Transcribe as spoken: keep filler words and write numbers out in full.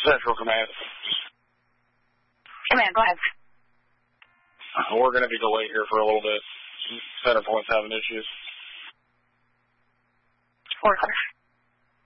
Central Command. Command, go ahead. We're going to be delayed here for a little bit. Center point's having issues. Four clear.